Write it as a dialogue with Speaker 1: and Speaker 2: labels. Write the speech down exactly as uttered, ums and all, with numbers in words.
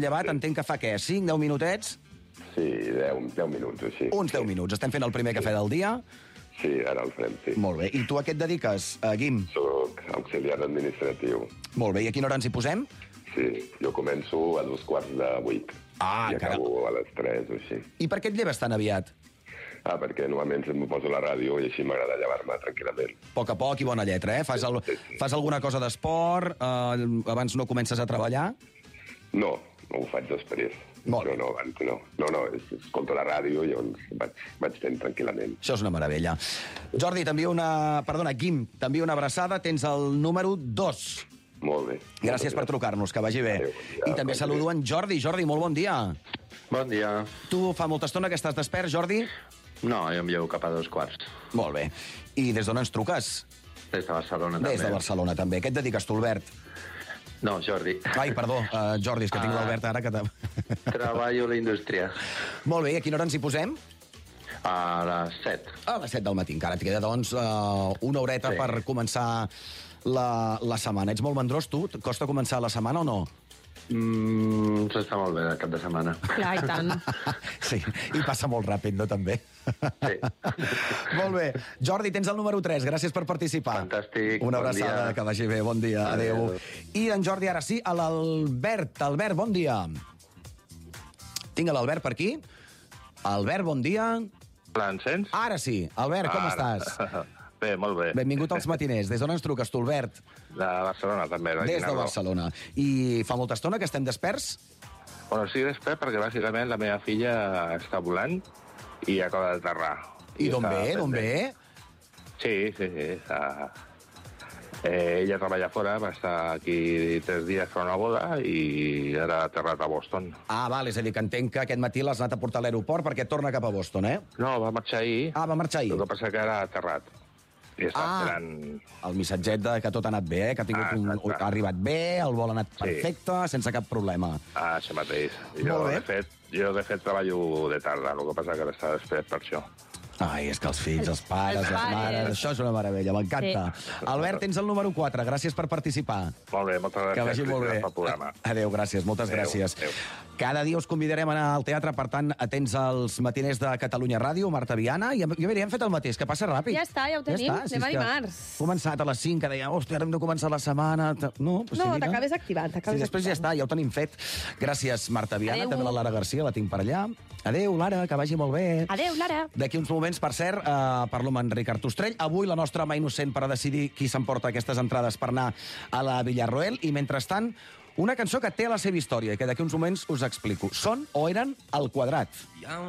Speaker 1: llevat, entenc que fa què? cinc, deu minutets?
Speaker 2: Sí, deu minuts, així.
Speaker 1: Uns deu minuts. Estem fent el primer cafè del dia.
Speaker 2: Sí, ara el farem, sí.
Speaker 1: Molt bé. I tu a què et dediques, uh, Guim?
Speaker 2: Soc auxiliar administratiu.
Speaker 1: Molt bé. I a quina hora ens hi posem?
Speaker 2: Sí, jo començo a dos quarts de vuit.
Speaker 1: Ah,
Speaker 2: I
Speaker 1: caram.
Speaker 2: acabo a les tres o així.
Speaker 1: I per què et lleves tan aviat?
Speaker 2: Ah, perquè normalment em poso la ràdio i així m'agrada llevar-me tranquil·lament.
Speaker 1: A poc a poc i bona lletra, eh? Fas, el,
Speaker 2: Sí, sí.
Speaker 1: fas alguna cosa d'esport? Eh, abans no comences a treballar?
Speaker 2: No, no ho faig després.
Speaker 1: Molt bé.
Speaker 2: No, no, abans no. No, no, és- escolto la ràdio i llavors vaig, vaig fent tranquil·lament.
Speaker 1: Això és una meravella. Jordi, t'envio una... Perdona, Guim, t'envio una abraçada. Tens el número dos.
Speaker 2: Molt bé.
Speaker 1: Gràcies per trucar-nos, que vagi bé.
Speaker 2: Adéu, bon dia.
Speaker 1: I també saludo en Jordi. Jordi, molt bon dia.
Speaker 3: Bon dia.
Speaker 1: Tu fa molta estona que estàs despert, Jordi?
Speaker 3: No, jo em llevo cap a dos quarts.
Speaker 1: Molt bé. I des d'on ens truques?
Speaker 3: Des de Barcelona,
Speaker 1: Des
Speaker 3: també.
Speaker 1: de Barcelona, també. Què et dediques tu, Albert?
Speaker 3: No, Jordi.
Speaker 1: Ai, perdó, uh, Jordi, és que tinc
Speaker 3: Ah.
Speaker 1: l'Albert ara que...
Speaker 3: Treballo a la indústria.
Speaker 1: Molt bé, i a quina hora ens hi posem?
Speaker 3: A les set.
Speaker 1: A les set del matí. Encara et queda, doncs, uh, una horeta
Speaker 3: Sí.
Speaker 1: per començar la, la setmana. Ets molt mandrós, tu? Et costa començar la setmana o no?
Speaker 3: Mm, S'està molt bé el cap de setmana.
Speaker 4: Clar, i tant.
Speaker 1: Sí, i passa molt ràpid, no, també?
Speaker 3: Sí.
Speaker 1: Molt bé. Jordi, tens el número tres. Gràcies per participar.
Speaker 3: Fantàstic.
Speaker 1: Una
Speaker 3: Bon
Speaker 1: abraçada,
Speaker 3: dia.
Speaker 1: que vagi bé. Bon dia. Adéu.
Speaker 3: Adéu.
Speaker 1: I en Jordi, ara sí, a l'Albert. Albert, bon dia. Tinc l'Albert per aquí. Albert, bon dia.
Speaker 5: Hola, em sents?
Speaker 1: Ara sí. Albert, com
Speaker 5: Ara.
Speaker 1: estàs?
Speaker 5: Bé, molt bé.
Speaker 1: Benvingut als matiners. Des d'on ens truques, tu, Albert?
Speaker 5: De Barcelona, també.
Speaker 1: Des de
Speaker 5: Guinardó.
Speaker 1: Barcelona. I fa molta estona que estem desperts?
Speaker 5: Bueno, sí, després, perquè bàsicament la meva filla està volant i acaba d'aterrar.
Speaker 1: I d'on
Speaker 5: està
Speaker 1: ve? D'on
Speaker 5: pendent.
Speaker 1: ve?
Speaker 5: Sí, sí, sí. Està... Eh, ella treballa fora, va estar aquí tres dies per una boda i ara ha aterrat a Boston.
Speaker 1: Ah, val, és a dir, que entenc que aquest matí l'has anat a portar a l'aeroport perquè torna cap a Boston, eh?
Speaker 5: No, va marxar ahir.
Speaker 1: Ah, va marxar ahir.
Speaker 5: El que passa que ara ha aterrat. I està
Speaker 1: Ah.
Speaker 5: esperant...
Speaker 1: El missatget de que tot ha anat bé, eh? Que ha, tingut
Speaker 5: Ah,
Speaker 1: un,
Speaker 5: exacte.
Speaker 1: ha arribat bé, el vol ha anat
Speaker 5: Sí.
Speaker 1: perfecte, sense cap problema.
Speaker 5: Ah, això mateix. Jo,
Speaker 1: Molt bé.
Speaker 5: de fet, jo, de fet, treballo de tarda, el que passa que ara està despert per això.
Speaker 1: Ai, és que els fills, els pares,
Speaker 4: Els
Speaker 1: les
Speaker 4: pares.
Speaker 1: mares... Això és una meravella, m'encanta. Sí. Albert, tens el número quatre. Gràcies per participar.
Speaker 5: Molt bé, moltes gràcies.
Speaker 1: Que vagi molt bé.
Speaker 5: Pel programa.
Speaker 1: Adéu, gràcies, moltes
Speaker 5: Adéu,
Speaker 1: gràcies.
Speaker 5: adéu.
Speaker 1: Cada dia us convidarem a anar al teatre, per tant, atents als matiners de Catalunya Ràdio, Marta Viana, i jo mira, hem fet el mateix, que passa ràpid.
Speaker 4: Ja està, ja ho tenim.
Speaker 1: si
Speaker 4: Anem a
Speaker 1: és que
Speaker 4: dimarts.
Speaker 1: He començat a les cinc, que deia, hòstia, ara hem de començar la setmana... No, doncs
Speaker 4: No,
Speaker 1: sí, mira.
Speaker 4: t'acabes activant,
Speaker 1: Sí,
Speaker 4: t'acabes
Speaker 1: després ja
Speaker 4: activant.
Speaker 1: està, ja ho tenim fet. Gràcies, Marta Viana,
Speaker 4: Adéu.
Speaker 1: també la Lara Garcia, la tinc per allà. Adéu, Lara, que vagi molt bé.
Speaker 4: Adéu, Lara.
Speaker 1: D'aquí uns moments, per cert, eh, parlo amb en Ricard Ostrell. Avui la nostra mà innocent per a decidir qui s'emporta aquestes entrades per anar a la Villarroel. I, mentrestant, una cançó que té la seva història i que d'aquí uns moments us explico. Són o eren al quadrat.